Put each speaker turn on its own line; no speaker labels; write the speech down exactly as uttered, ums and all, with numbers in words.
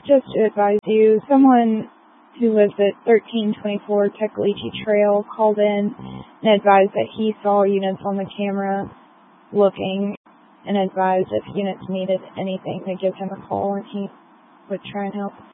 just to advise you, someone who lives at thirteen twenty-four Tecalichi Trail called in and advised that he saw units on the camera looking, and advised if units needed anything to give him a call and he would try and help.